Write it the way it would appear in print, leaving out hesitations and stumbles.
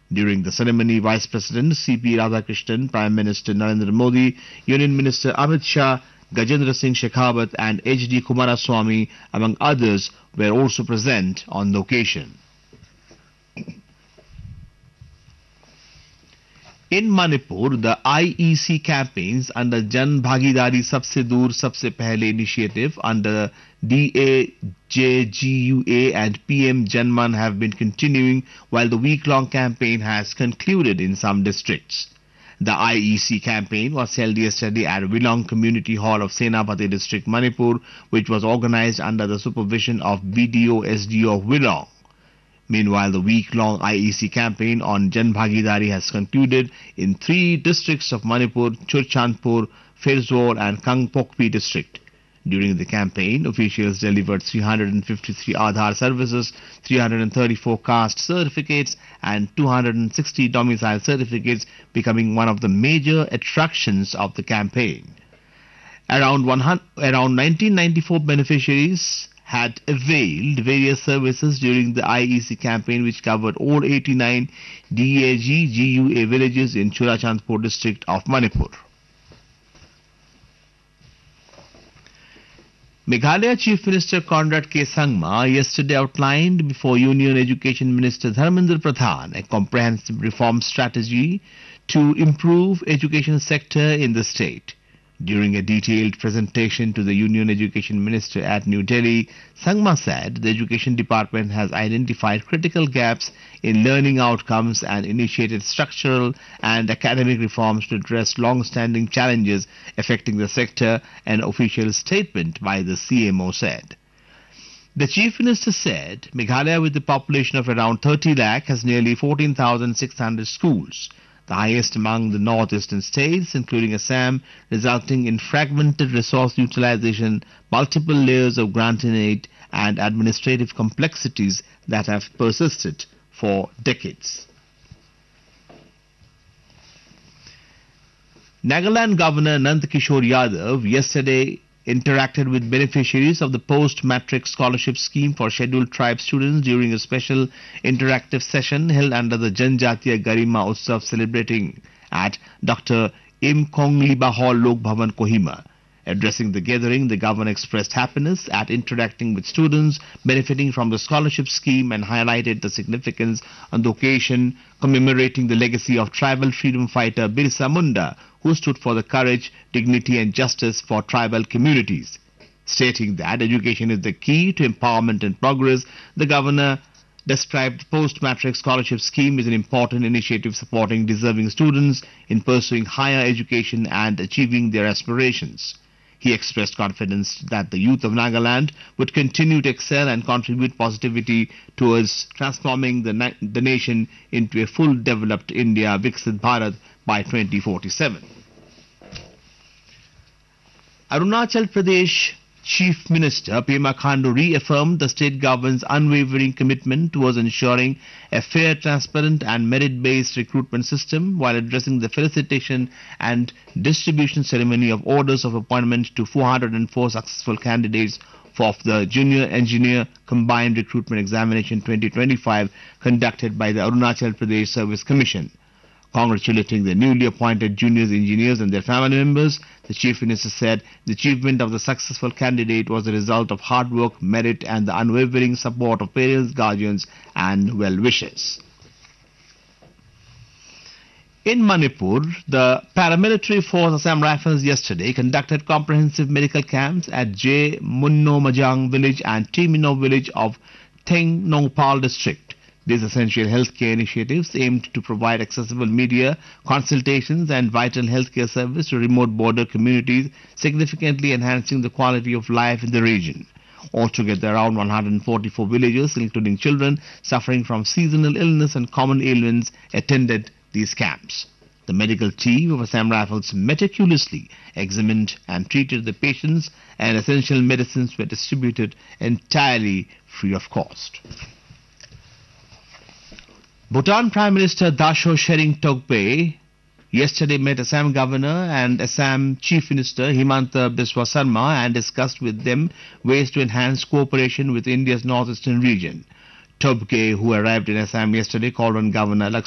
During the ceremony, Vice President C.P. Radhakrishnan, Prime Minister Narendra Modi, Union Minister Amit Shah, Gajendra Singh Shekhawat and H.D. Kumaraswamy, among others, were also present on the occasion. In Manipur, the IEC campaigns under Jan Bhagidari Sabse Dur Sabse Pehle initiative under DAJGUA and PM Janman have been continuing, while the week-long campaign has concluded in some districts. The IEC campaign was held yesterday at Wilong Community Hall of Senapati District, Manipur, which was organized under the supervision of BDO SDO of Wilong. Meanwhile, the week-long IEC campaign on Jan Bhagidari has concluded in 3 districts of Manipur: Churchandpur, Ferozpur and Kangpokpi district. During the campaign, officials delivered 353 Aadhaar services, 334 caste certificates and 260 domicile certificates, becoming one of the major attractions of the campaign. Around 1994 beneficiaries had availed various services during the IEC campaign, which covered all 89 DAG-GUA villages in Churachandpur district of Manipur. Meghalaya Chief Minister Conrad K. Sangma yesterday outlined before Union Education Minister Dharmendra Pradhan a comprehensive reform strategy to improve education sector in the state. During a detailed presentation to the Union Education Minister at New Delhi, Sangma said the Education Department has identified critical gaps in learning outcomes and initiated structural and academic reforms to address long-standing challenges affecting the sector, an official statement by the CMO said. The Chief Minister said Meghalaya, with a population of around 30 lakh, has nearly 14,600 schools, the highest among the northeastern states, including Assam, resulting in fragmented resource utilization, multiple layers of grant and aid, and administrative complexities that have persisted for decades. Nagaland Governor Nand Kishore Yadav yesterday interacted with beneficiaries of the post-matric scholarship scheme for scheduled tribe students during a special interactive session held under the Janjatiya Garima Utsav celebrating at Dr. M. Kongliba Hall, Lok Bhavan, Kohima. Addressing the gathering, the governor expressed happiness at interacting with students benefiting from the scholarship scheme and highlighted the significance on the occasion commemorating the legacy of tribal freedom fighter Birsa Munda, who stood for the courage, dignity and justice for tribal communities. Stating that education is the key to empowerment and progress, the governor described the post-matric scholarship scheme as an important initiative supporting deserving students in pursuing higher education and achieving their aspirations. He expressed confidence that the youth of Nagaland would continue to excel and contribute positivity towards transforming the nation into a full developed India, Viksit Bharat, by 2047. Arunachal Pradesh Chief Minister Pema Khandu reaffirmed the state government's unwavering commitment towards ensuring a fair, transparent and merit-based recruitment system while addressing the felicitation and distribution ceremony of orders of appointment to 404 successful candidates of the Junior Engineer Combined Recruitment Examination 2025 conducted by the Arunachal Pradesh Service Commission. Congratulating the newly appointed junior engineers and their family members, the Chief Minister said the achievement of the successful candidate was the result of hard work, merit and the unwavering support of parents, guardians and well-wishers. In Manipur, the paramilitary force Assam Rifles yesterday conducted comprehensive medical camps at J. Munno Majang village and Timino village of Theng Nongpal district. These essential healthcare initiatives aimed to provide accessible media, consultations and vital healthcare service to remote border communities, significantly enhancing the quality of life in the region. Altogether, around 144 villagers, including children suffering from seasonal illness and common ailments, attended these camps. The medical team of Assam Rifles meticulously examined and treated the patients, and essential medicines were distributed entirely free of cost. Bhutan Prime Minister Dasho Shering Togpe yesterday met Assam Governor and Assam Chief Minister Himanta Biswa Sarma and discussed with them ways to enhance cooperation with India's northeastern region. Togpe, who arrived in Assam yesterday, called on Governor